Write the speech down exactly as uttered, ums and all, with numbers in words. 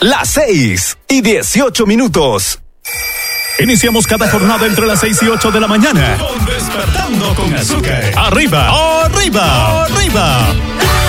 Las seis y dieciocho minutos. Iniciamos cada jornada entre las seis y ocho de la mañana. Con Despertando con Azúcar. Arriba, arriba, arriba.